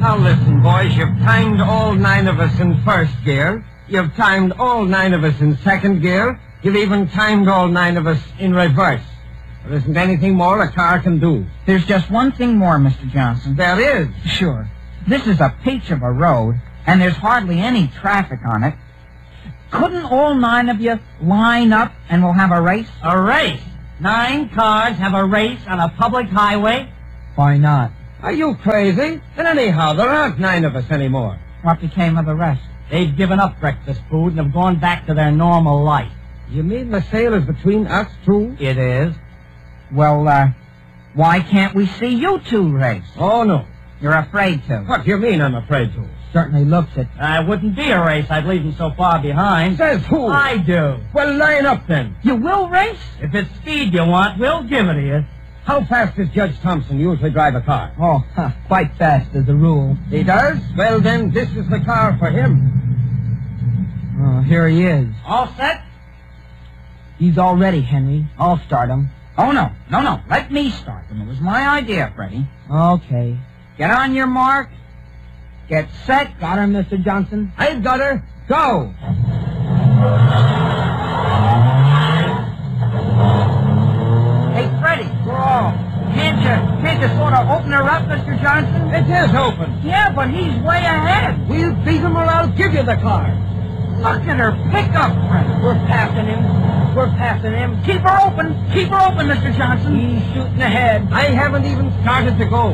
Now listen, boys, you've timed all 9 of us in first gear. You've timed all 9 of us in second gear. You've even timed all 9 of us in reverse. There isn't anything more a car can do. There's just one thing more, Mr. Johnson. There is. Sure. This is a peach of a road, and there's hardly any traffic on it. Couldn't all 9 of you line up and we'll have a race? A race? 9 cars have a race on a public highway? Why not? Are you crazy? And anyhow, there aren't 9 of us anymore. What became of the rest? They've given up breakfast food and have gone back to their normal life. You mean the sale is between us two? It is. Well, why can't we see you two race? Oh, no. You're afraid to. What do you mean I'm afraid to? Certainly looks it. It wouldn't be a race. I'd leave them so far behind. Says who? I do. Well, line up then. You will race? If it's speed you want, we'll give it to you. How fast does Judge Thompson usually drive a car? Oh, quite fast as a rule. He does? Well, then, this is the car for him. Oh, here he is. All set? He's all ready, Henry. I'll start him. Oh, no. Let me start them. It was my idea, Freddie. Okay. Get on your mark. Get set. Got her, Mr. Johnson? I've got her. Go. Hey, Freddie. Whoa. Can't you sort of open her up, Mr. Johnson? It is open. Yeah, but he's way ahead. We'll beat him or I'll give you the car. Look at her pickup, Freddie. We're passing him. Keep her open, Mr. Johnson. He's shooting ahead. I haven't even started to go.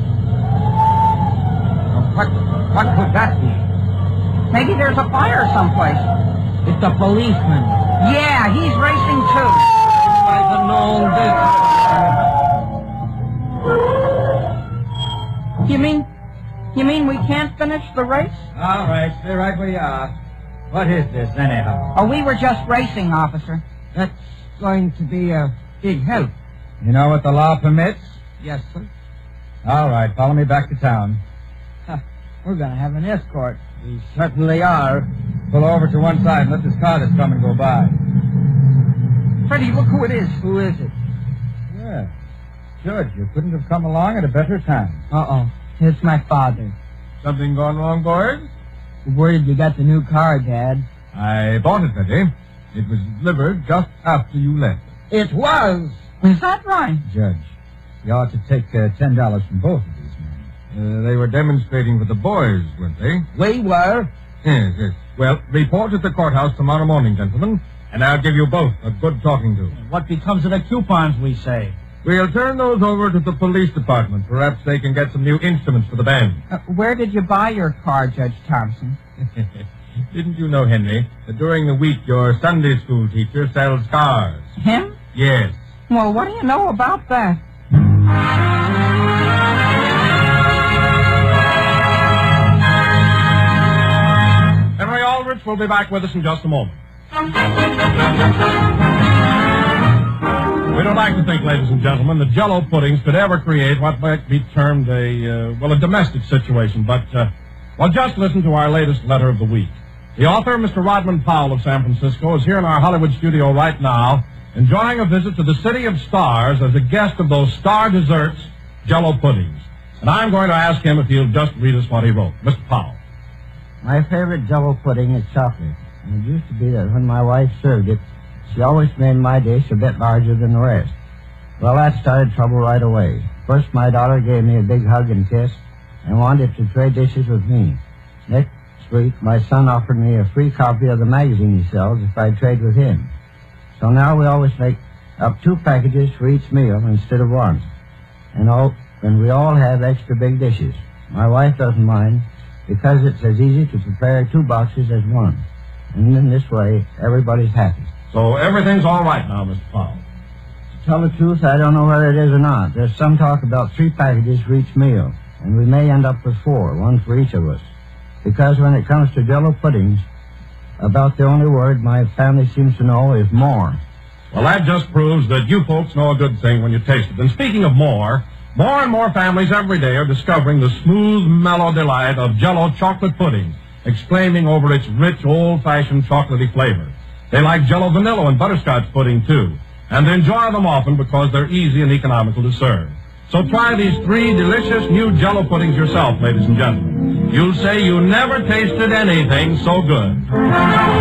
What could that be? Maybe there's a fire someplace. It's a policeman. Yeah, he's racing too. I've known this. You mean we can't finish the race? All right, stay right where you are. What is this, anyhow? Oh, we were just racing, officer. That's going to be a big help. You know what the law permits? Yes, sir. All right, follow me back to town. We're going to have an escort. We certainly are. Pull over to one side and let this car that's coming go by. Freddie, look who it is. Who is it? Yeah. Judge, you couldn't have come along at a better time. Uh-oh. It's my father. Something going wrong, boys? Word you got the new car, Dad. I bought it, Betty. It was delivered just after you left. It was. Is that right? Judge, you ought to take $10 from both of these men. They were demonstrating for the boys, weren't they? We were. Yes. Well, report at the courthouse tomorrow morning, gentlemen, and I'll give you both a good talking to. What becomes of the coupons we saved? We'll turn those over to the police department. Perhaps they can get some new instruments for the band. Where did you buy your car, Judge Thompson? Didn't you know, Henry, that during the week your Sunday school teacher sells cars? Him? Yes. Well, what do you know about that? Henry Aldrich will be back with us in just a moment. We don't like to think, ladies and gentlemen, that Jell-O puddings could ever create what might be termed a domestic situation. But, just listen to our latest letter of the week. The author, Mr. Rodman Powell of San Francisco, is here in our Hollywood studio right now, enjoying a visit to the City of Stars as a guest of those star desserts, Jell-O puddings. And I'm going to ask him if he'll just read us what he wrote. Mr. Powell. My favorite Jell-O pudding is chocolate. And it used to be that when my wife served it, she always made my dish a bit larger than the rest. Well, that started trouble right away. First, my daughter gave me a big hug and kiss and wanted to trade dishes with me. Next week, my son offered me a free copy of the magazine he sells if I trade with him. So now we always make up 2 packages for each meal instead of 1. And we all have extra big dishes. My wife doesn't mind because it's as easy to prepare 2 boxes as 1. And in this way, everybody's happy. So everything's all right now, Mr. Powell. To tell the truth, I don't know whether it is or not. There's some talk about 3 packages for each meal, and we may end up with 4, 1 for each of us. Because when it comes to Jell-O puddings, about the only word my family seems to know is more. Well, that just proves that you folks know a good thing when you taste it. And speaking of more and more families every day are discovering the smooth, mellow delight of Jell-O chocolate pudding, exclaiming over its rich, old-fashioned chocolatey flavor. They like Jell-O vanilla and butterscotch pudding, too, and they enjoy them often because they're easy and economical to serve. So try these 3 delicious new Jell-O puddings yourself, ladies and gentlemen. You'll say you never tasted anything so good.